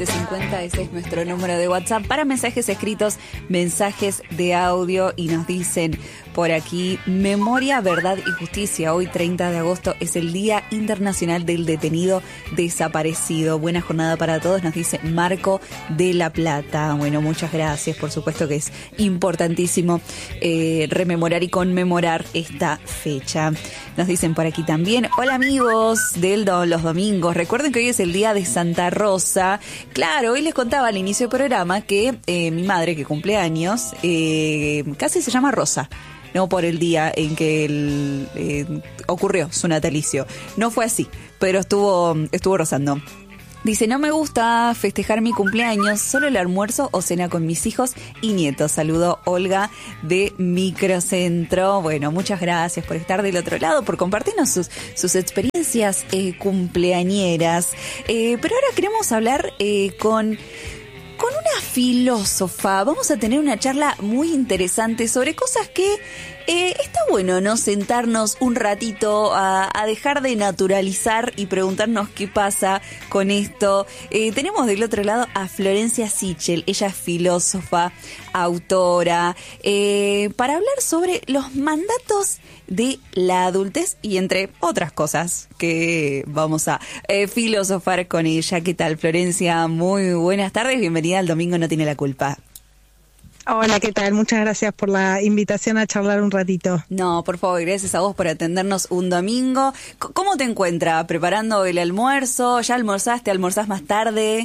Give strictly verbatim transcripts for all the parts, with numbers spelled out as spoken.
cincuenta, ese es nuestro número de WhatsApp para mensajes escritos, mensajes de audio, y nos dicen por aquí: Memoria, Verdad y Justicia. Hoy treinta de agosto es el Día Internacional del Detenido Desaparecido. Buena jornada para todos, nos dice Marco de La Plata. Bueno, muchas gracias, por supuesto que es importantísimo eh, rememorar y conmemorar esta fecha. Nos dicen por aquí también: hola amigos del do, los domingos, recuerden que hoy es el día de Santa Rosa. Claro, hoy les contaba al inicio del programa que eh, mi madre, que cumple años, eh, casi se llama Rosa, no por el día en que el, eh, ocurrió su natalicio. No fue así, pero estuvo, estuvo rozando. Dice: no me gusta festejar mi cumpleaños, solo el almuerzo o cena con mis hijos y nietos. Saludo Olga de Microcentro. Bueno, muchas gracias por estar del otro lado, por compartirnos sus, sus experiencias eh, cumpleañeras. Eh, pero ahora queremos hablar eh, con... con una filósofa. Vamos a tener una charla muy interesante sobre cosas que eh, está bueno, ¿no? Sentarnos un ratito a, a dejar de naturalizar y preguntarnos qué pasa con esto. Eh, tenemos del otro lado a Florencia Sichel. Ella es filósofa, autora, eh, para hablar sobre los mandatos de la adultez y entre otras cosas que vamos a eh, filosofar con ella. ¿Qué tal, Florencia? Muy buenas tardes, bienvenida al Domingo No Tiene la Culpa. Hola, ¿qué tal? Muchas gracias por la invitación a charlar un ratito. No, por favor, gracias a vos por atendernos un domingo. C- ¿Cómo te encuentras? ¿Preparando el almuerzo? ¿Ya almorzaste? ¿Almorzás más tarde?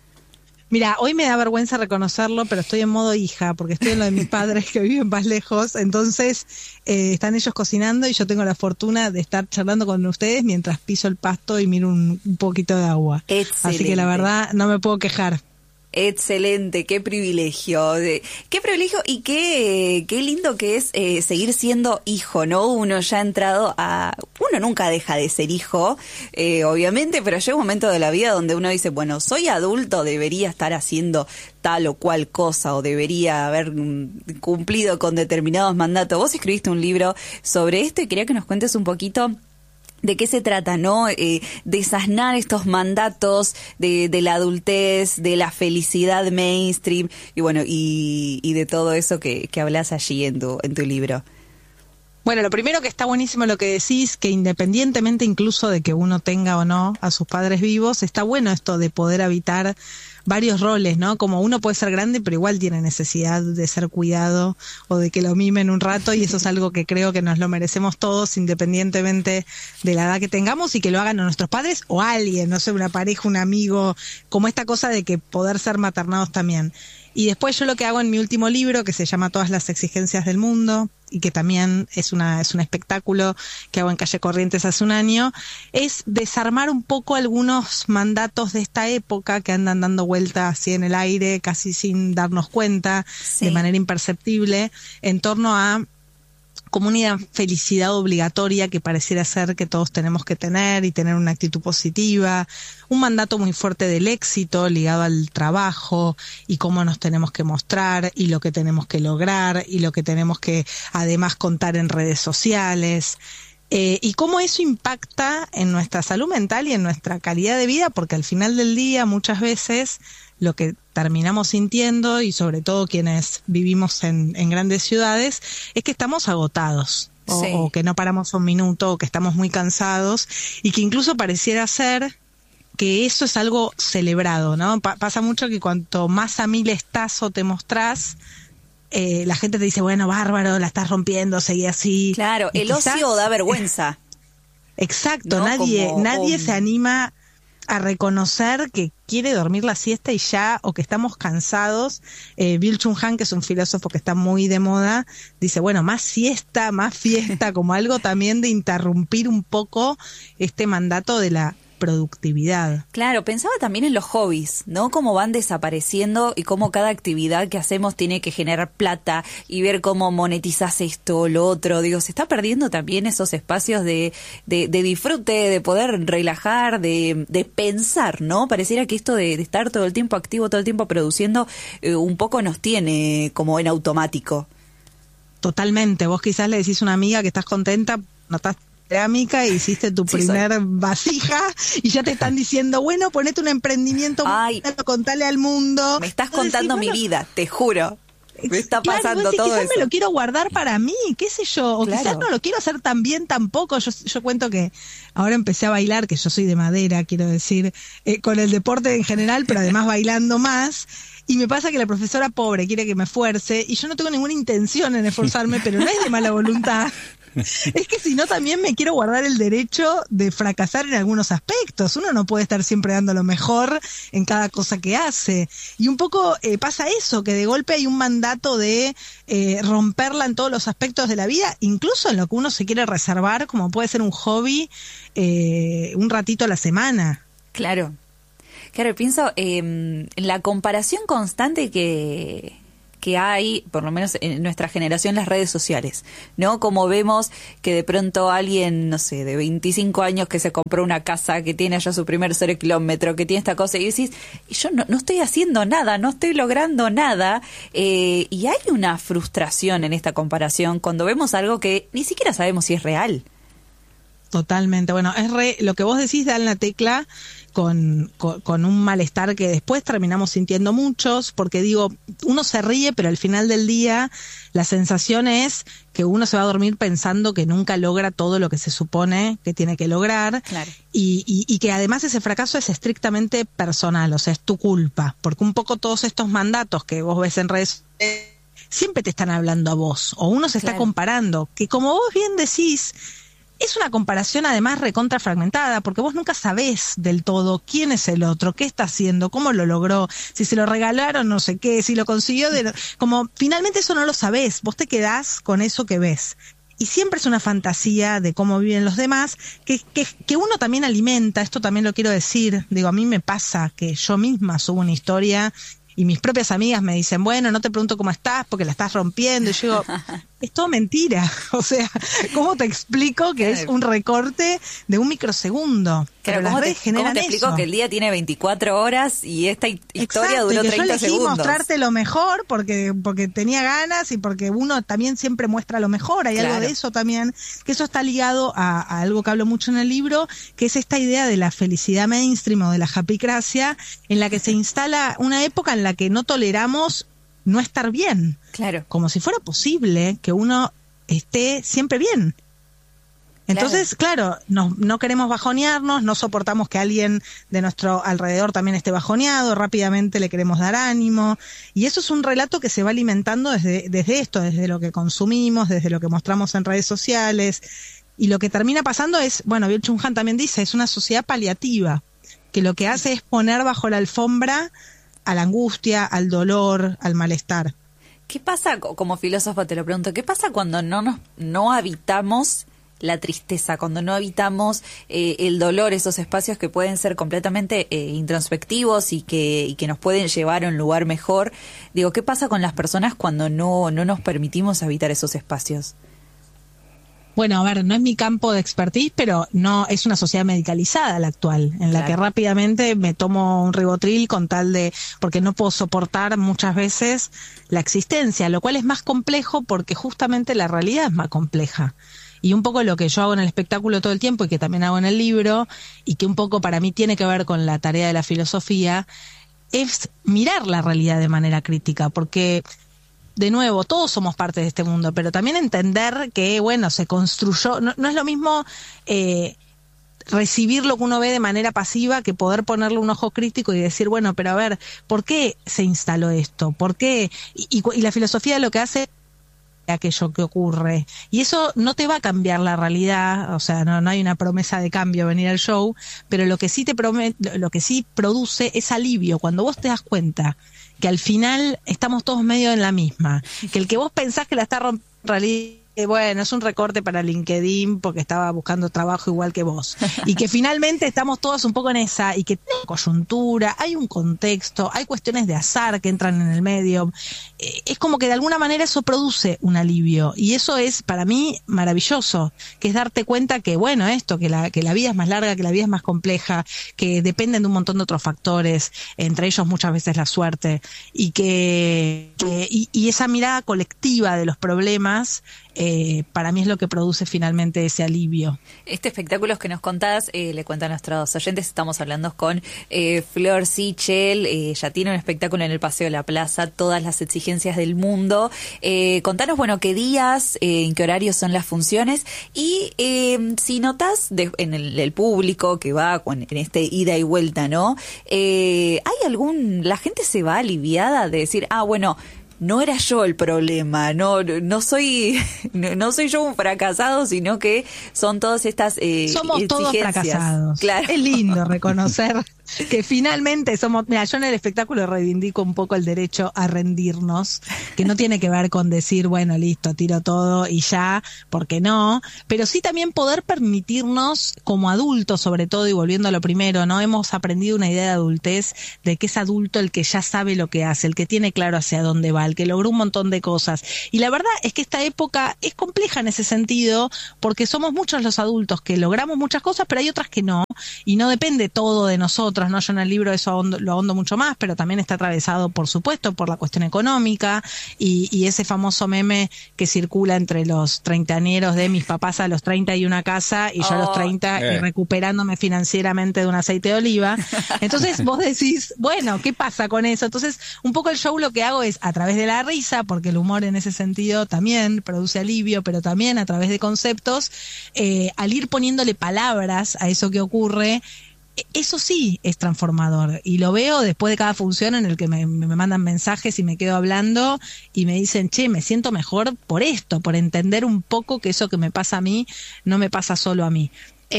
Mira, hoy me da vergüenza reconocerlo, pero estoy en modo hija, porque estoy en lo de mis padres que viven más lejos. Entonces, eh, están ellos cocinando y yo tengo la fortuna de estar charlando con ustedes mientras piso el pasto y miro un, un poquito de agua. Excelente. Así que la verdad no me puedo quejar. Excelente, qué privilegio, qué privilegio y qué, qué lindo que es eh, seguir siendo hijo, ¿no? Uno ya ha entrado a... Uno nunca deja de ser hijo, eh, obviamente, pero llega un momento de la vida donde uno dice, bueno, soy adulto, debería estar haciendo tal o cual cosa o debería haber mm, cumplido con determinados mandatos. Vos escribiste un libro sobre esto y quería que nos cuentes un poquito de qué se trata, ¿no? Eh, desasnar estos mandatos de, de la adultez, de la felicidad mainstream y bueno, y, y de todo eso que, que hablas allí en tu, en tu libro. Bueno, lo primero que está buenísimo lo que decís, que independientemente incluso de que uno tenga o no a sus padres vivos, está bueno esto de poder habitar varios roles, ¿no? Como uno puede ser grande, pero igual tiene necesidad de ser cuidado o de que lo mimen un rato, y eso es algo que creo que nos lo merecemos todos, independientemente de la edad que tengamos, y que lo hagan nuestros padres o alguien, no sé, una pareja, un amigo, como esta cosa de que poder ser maternados también. Y después yo lo que hago en mi último libro, que se llama Todas las exigencias del mundo, y que también es una es un espectáculo que hago en Calle Corrientes hace un año, es desarmar un poco algunos mandatos de esta época que andan dando vuelta así en el aire, casi sin darnos cuenta, sí, de manera imperceptible, en torno a como una felicidad obligatoria que pareciera ser que todos tenemos que tener y tener una actitud positiva, un mandato muy fuerte del éxito ligado al trabajo y cómo nos tenemos que mostrar y lo que tenemos que lograr y lo que tenemos que además contar en redes sociales. Eh, y cómo eso impacta en nuestra salud mental y en nuestra calidad de vida, porque al final del día muchas veces lo que terminamos sintiendo, y sobre todo quienes vivimos en, en grandes ciudades, es que estamos agotados, o, sí. o que no paramos un minuto, o que estamos muy cansados, y que incluso pareciera ser que eso es algo celebrado, ¿no? Pa- pasa mucho que cuanto más a mil estás o te mostrás, Eh, la gente te dice, bueno, bárbaro, la estás rompiendo, seguí así. Claro, y el quizás, ocio da vergüenza. Exacto, ¿no? nadie, Como, nadie um... se anima a reconocer que quiere dormir la siesta y ya, o que estamos cansados. Eh, Byung-Chul Han, que es un filósofo que está muy de moda, dice, bueno, más siesta, más fiesta, como algo también de interrumpir un poco este mandato de la productividad. Claro, pensaba también en los hobbies, ¿no? Cómo van desapareciendo y cómo cada actividad que hacemos tiene que generar plata y ver cómo monetizás esto o lo otro. Digo, se está perdiendo también esos espacios de, de, de disfrute, de poder relajar, de, de pensar, ¿no? Pareciera que esto de, de estar todo el tiempo activo, todo el tiempo produciendo, eh, un poco nos tiene como en automático. Totalmente. Vos quizás le decís a una amiga que estás contenta, no estás cerámica, hiciste tu Sí, primer soy. vasija y ya te están diciendo, bueno, ponete un emprendimiento, Ay, contale al mundo. me estás Entonces, contando decís, mi bueno, vida, te juro. Me está claro, pasando vos decís, todo quizás eso. me lo quiero guardar para mí, qué sé yo, o Claro. quizás no lo quiero hacer tan bien tampoco. Yo, yo cuento que ahora empecé a bailar, que yo soy de madera, quiero decir, eh, con el deporte en general, pero además bailando más. Y me pasa que la profesora pobre quiere que me esfuerce y yo no tengo ninguna intención en esforzarme, pero no es de mala voluntad. Es que si no también me quiero guardar el derecho de fracasar en algunos aspectos. Uno no puede estar siempre dando lo mejor en cada cosa que hace. Y un poco eh, pasa eso, que de golpe hay un mandato de eh, romperla en todos los aspectos de la vida, incluso en lo que uno se quiere reservar, como puede ser un hobby, eh, un ratito a la semana. Claro. Claro, pienso en eh, la comparación constante que... que hay, por lo menos en nuestra generación, las redes sociales, ¿no? Como vemos que de pronto alguien, no sé, de veinticinco años que se compró una casa, que tiene ya su primer cero kilómetro, que tiene esta cosa, y decís, yo no, no estoy haciendo nada, no estoy logrando nada, eh, y hay una frustración en esta comparación cuando vemos algo que ni siquiera sabemos si es real. Totalmente. Bueno, es re, lo que vos decís da en la tecla con, con, con un malestar que después terminamos sintiendo muchos, porque digo, uno se ríe, pero al final del día la sensación es que uno se va a dormir pensando que nunca logra todo lo que se supone que tiene que lograr. Claro. y, y, y que además ese fracaso es estrictamente personal, o sea, es tu culpa, porque un poco todos estos mandatos que vos ves en redes siempre te están hablando a vos, o uno se está Claro. comparando, que como vos bien decís, es una comparación además recontra fragmentada, porque vos nunca sabés del todo quién es el otro, qué está haciendo, cómo lo logró, si se lo regalaron, no sé qué, si lo consiguió, de, como finalmente eso no lo sabés, vos te quedás con eso que ves. Y siempre es una fantasía de cómo viven los demás, que, que, que uno también alimenta, esto también lo quiero decir, digo, a mí me pasa que yo misma subo una historia y mis propias amigas me dicen, bueno, no te pregunto cómo estás porque la estás rompiendo. Y yo digo, es todo mentira. O sea, ¿cómo te explico que es un recorte de un microsegundo? Claro, Pero las ¿cómo redes te, generan ¿cómo te explico eso. que el día tiene veinticuatro horas y esta hi- historia Exacto, duró y que treinta yo elegí segundos? mostrarte lo mejor porque porque tenía ganas y porque uno también siempre muestra lo mejor. Hay Claro. algo de eso también, que eso está ligado a, a algo que hablo mucho en el libro, que es esta idea de la felicidad mainstream o de la happycracia, en la que se instala una época en la que no toleramos no estar bien, Claro. como si fuera posible que uno esté siempre bien. Entonces, claro, no, no queremos bajonearnos, no soportamos que alguien de nuestro alrededor también esté bajoneado, rápidamente le queremos dar ánimo, y eso es un relato que se va alimentando desde, desde esto, desde lo que consumimos, desde lo que mostramos en redes sociales, y lo que termina pasando es, bueno, Byung-Chul Han también dice, es una sociedad paliativa, que lo que hace es poner bajo la alfombra a la angustia, al dolor, al malestar. ¿Qué pasa, co- como filósofo te lo pregunto, qué pasa cuando no nos no habitamos la tristeza, cuando no habitamos eh, el dolor, esos espacios que pueden ser completamente eh, introspectivos y que, y que nos pueden llevar a un lugar mejor? Digo, ¿qué pasa con las personas cuando no, no nos permitimos habitar esos espacios? Bueno, a ver, no es mi campo de expertise, pero no es una sociedad medicalizada la actual, en la Claro. que rápidamente me tomo un ribotril con tal de, porque no puedo soportar muchas veces la existencia, lo cual es más complejo porque justamente la realidad es más compleja. Y un poco lo que yo hago en el espectáculo todo el tiempo y que también hago en el libro, y que un poco para mí tiene que ver con la tarea de la filosofía, es mirar la realidad de manera crítica, porque de nuevo, todos somos parte de este mundo, pero también entender que, bueno, se construyó, no, no es lo mismo eh, recibir lo que uno ve de manera pasiva que poder ponerle un ojo crítico y decir, bueno, pero a ver, ¿por qué se instaló esto? ¿Por qué? Y, y, y la filosofía lo que hace aquello que ocurre, y eso no te va a cambiar la realidad, o sea, no, no hay una promesa de cambio venir al show, pero lo que sí te promete, lo que sí produce es alivio cuando vos te das cuenta que al final estamos todos medio en la misma, que el que vos pensás que la está rompiendo en realidad, eh, bueno, es un recorte para LinkedIn porque estaba buscando trabajo igual que vos, y que finalmente estamos todos un poco en esa, y que hay coyuntura, hay un contexto, hay cuestiones de azar que entran en el medio, eh, es como que de alguna manera eso produce un alivio, y eso es para mí maravilloso, que es darte cuenta que bueno, esto, que la, que la vida es más larga, que la vida es más compleja, que dependen de un montón de otros factores, entre ellos muchas veces la suerte, y que, que y, y esa mirada colectiva de los problemas eh, para mí es lo que produce finalmente ese alivio. Este espectáculo que nos contás, eh, le cuento a nuestros oyentes, estamos hablando con eh, Flor Sichel, eh, ya tiene un espectáculo en el Paseo de la Plaza, Todas las exigencias del mundo. Eh, contanos, bueno, qué días, eh, en qué horarios son las funciones y eh, si notás de, en el, el público que va en, en este ida y vuelta, ¿no? Eh, ¿Hay algún, la gente se va aliviada de decir, ah, bueno, no era yo el problema, no no soy no, no soy yo un fracasado, sino que son todas estas eh, somos exigencias. Todos fracasados. Claro. Es lindo reconocer que finalmente somos, mira, yo en el espectáculo reivindico un poco el derecho a rendirnos, que no tiene que ver con decir, bueno, listo, tiro todo y ya, porque no, pero sí también poder permitirnos como adultos, sobre todo, y volviendo a lo primero, ¿no? Hemos aprendido una idea de adultez de que es adulto el que ya sabe lo que hace, el que tiene claro hacia dónde va, el que logró un montón de cosas. Y la verdad es que esta época es compleja en ese sentido, porque somos muchos los adultos que logramos muchas cosas, pero hay otras que no, y no depende todo de nosotros, ¿no? Yo en el libro eso ahondo, lo ahondo mucho más, pero también está atravesado, por supuesto, por la cuestión económica y, y ese famoso meme que circula entre los treintañeros de mis papás a los treinta y una casa y yo oh, a los treinta eh. recuperándome financieramente de un aceite de oliva. Entonces vos decís, bueno, ¿qué pasa con eso? Entonces un poco el show lo que hago es a través de la risa, porque el humor en ese sentido también produce alivio, pero también a través de conceptos, eh, al ir poniéndole palabras a eso que ocurre, eso sí es transformador y lo veo después de cada función en el que me, me mandan mensajes y me quedo hablando y me dicen, che, me siento mejor por esto, por entender un poco que eso que me pasa a mí no me pasa solo a mí.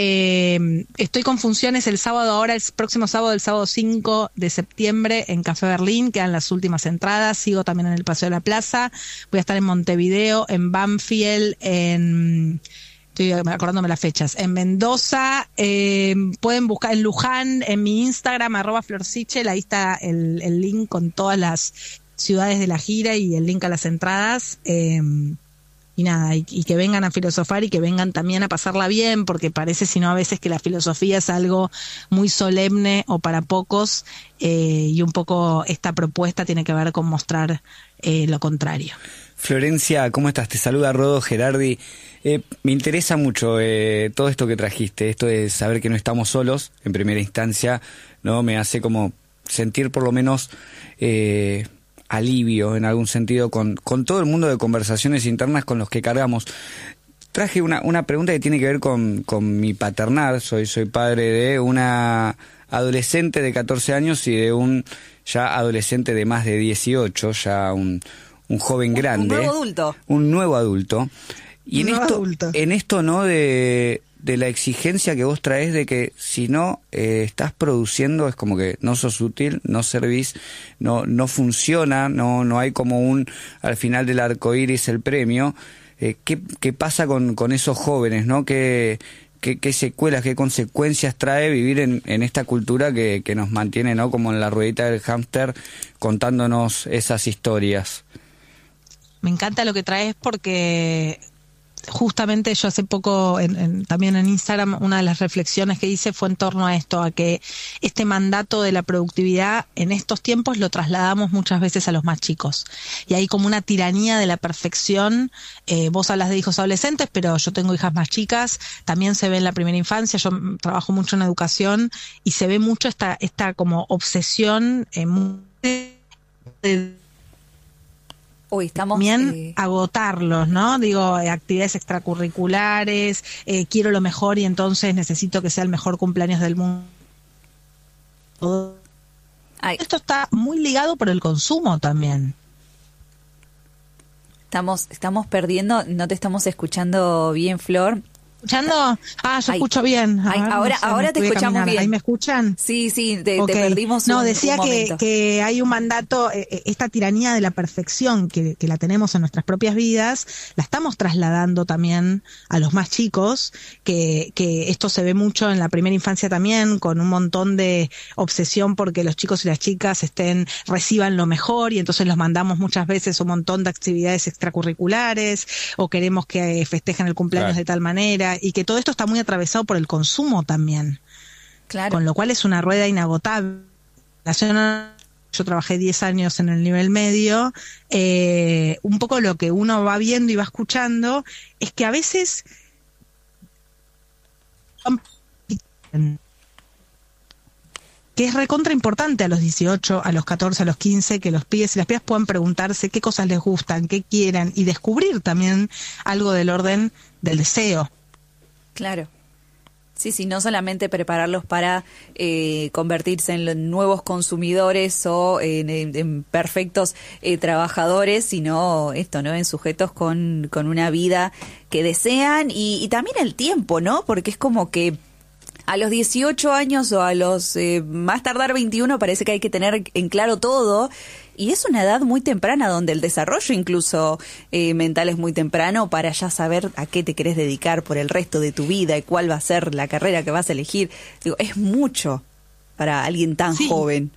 Eh, estoy con funciones el sábado, ahora el próximo sábado, el sábado cinco de septiembre en Café Berlín, quedan las últimas entradas, sigo también en el Paseo de la Plaza, voy a estar en Montevideo, en Banfield, en... estoy acordándome las fechas, en Mendoza, eh, pueden buscar en Luján, en mi Instagram, arroba florsichel, ahí está el, el link con todas las ciudades de la gira y el link a las entradas, eh, y nada, y, y que vengan a filosofar y que vengan también a pasarla bien, porque parece, si no, a veces que la filosofía es algo muy solemne o para pocos, eh, y un poco esta propuesta tiene que ver con mostrar eh, lo contrario. Florencia, ¿cómo estás? Te saluda Rodo Gerardi. Eh, me interesa mucho eh, todo esto que trajiste, esto de saber que no estamos solos, en primera instancia, ¿no? Me hace como sentir por lo menos eh, alivio en algún sentido con, con todo el mundo de conversaciones internas con los que cargamos. Traje una, una pregunta que tiene que ver con, con mi paternal. Soy, soy padre de una adolescente de catorce años y de un ya adolescente de más de dieciocho, ya un... un joven grande, un nuevo adulto, un nuevo adulto, y en nuevo esto, adulto. en esto no de, de la exigencia que vos traes de que si no eh, estás produciendo es como que no sos útil, no servís, no no funciona, no no hay como un al final del arco iris el premio. Eh, ¿qué, qué pasa con, con esos jóvenes, no? ¿Qué, qué, qué secuelas, qué consecuencias trae vivir en, en esta cultura que, que nos mantiene, ¿no? Como en la ruedita del hámster contándonos esas historias? Me encanta lo que traes porque justamente yo hace poco, en, en, también en Instagram, una de las reflexiones que hice fue en torno a esto, a que este mandato de la productividad en estos tiempos lo trasladamos muchas veces a los más chicos. Y hay como una tiranía de la perfección. Eh, vos hablas de hijos adolescentes, pero yo tengo hijas más chicas, también se ve en la primera infancia, yo trabajo mucho en educación y se ve mucho esta, esta como obsesión eh, muy de Uy, estamos también eh... agotarlos, ¿no? Digo, eh, actividades extracurriculares, eh, quiero lo mejor y entonces necesito que sea el mejor cumpleaños del mundo. Ay. Esto está muy ligado por el consumo también. Estamos, estamos perdiendo, no te estamos escuchando bien, Flor. ¿Escuchando? Ah, yo Ay, escucho bien. Ay, ver, ahora no sé, ahora te escuchamos bien. ¿Ahí me escuchan? Sí, sí, te, okay. te perdimos No, un, decía un que, que hay un mandato, eh, esta tiranía de la perfección que, que la tenemos en nuestras propias vidas, la estamos trasladando también a los más chicos, que, que esto se ve mucho en la primera infancia también, con un montón de obsesión porque los chicos y las chicas estén reciban lo mejor y entonces los mandamos muchas veces un montón de actividades extracurriculares o queremos que festejen el cumpleaños claro. de tal manera, y que todo esto está muy atravesado por el consumo también. Claro. Con lo cual es una rueda inagotable. yo trabajé diez años en el nivel medio, eh, un poco lo que uno va viendo y va escuchando es que a veces que es recontra importante a los dieciocho, a los catorce, a los quince, que los pibes y las pibas puedan preguntarse qué cosas les gustan, qué quieran, y descubrir también algo del orden del deseo. Claro. Sí, sí, no solamente prepararlos para eh, convertirse en nuevos consumidores o en, en, en perfectos eh, trabajadores, sino esto, ¿no? En sujetos con, con una vida que desean y, y también el tiempo, ¿no? Porque es como que a los dieciocho años o a los eh, más tardar veintiuno parece que hay que tener en claro todo, y es una edad muy temprana donde el desarrollo incluso eh, mental es muy temprano para ya saber a qué te querés dedicar por el resto de tu vida y cuál va a ser la carrera que vas a elegir. Digo, es mucho para alguien tan sí. joven.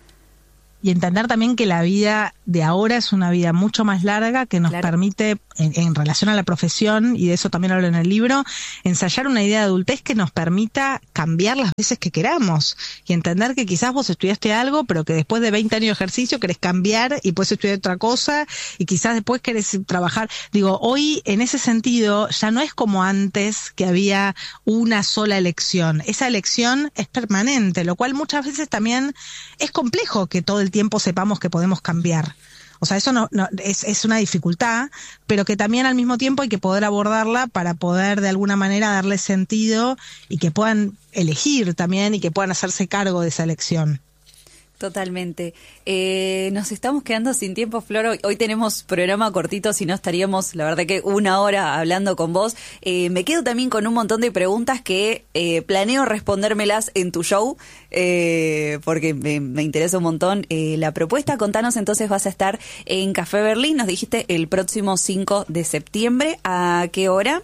Y entender también que la vida de ahora es una vida mucho más larga que nos Claro. permite, en, en relación a la profesión, y de eso también hablo en el libro, ensayar una idea de adultez que nos permita cambiar las veces que queramos. Y entender que quizás vos estudiaste algo, pero que después de veinte años de ejercicio querés cambiar y puedes estudiar otra cosa, y quizás después querés trabajar. Digo, hoy en ese sentido ya no es como antes, que había una sola elección. Esa elección es permanente, lo cual muchas veces también es complejo que todo el tiempo sepamos que podemos cambiar. O sea, eso no, no es, es una dificultad, pero que también al mismo tiempo hay que poder abordarla para poder de alguna manera darle sentido y que puedan elegir también y que puedan hacerse cargo de esa elección. Totalmente. Eh, nos estamos quedando sin tiempo, Flor. Hoy, hoy tenemos programa cortito, si no estaríamos, la verdad que una hora hablando con vos. Eh, me quedo también con un montón de preguntas que eh, planeo respondérmelas en tu show, eh, porque me, me interesa un montón eh, la propuesta. Contanos, entonces, vas a estar en Café Berlín, nos dijiste el próximo cinco de septiembre. ¿A qué hora?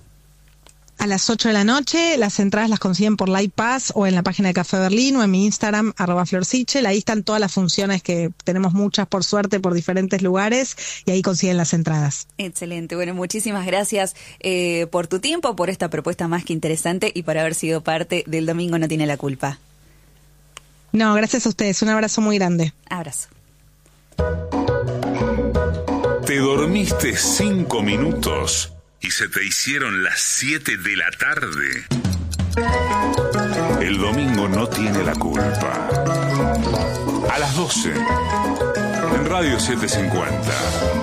A las ocho de la noche, las entradas las consiguen por Live Pass o en la página de Café Berlín o en mi Instagram, arroba florsichel. Ahí están todas las funciones, que tenemos muchas por suerte por diferentes lugares, y ahí consiguen las entradas. Excelente. Bueno, muchísimas gracias eh, por tu tiempo, por esta propuesta más que interesante y por haber sido parte del Domingo No Tiene la Culpa. No, gracias a ustedes. Un abrazo muy grande. Abrazo. Te dormiste cinco minutos y se te hicieron las siete de la tarde. El domingo no tiene la culpa. A las doce, en Radio setecientos cincuenta.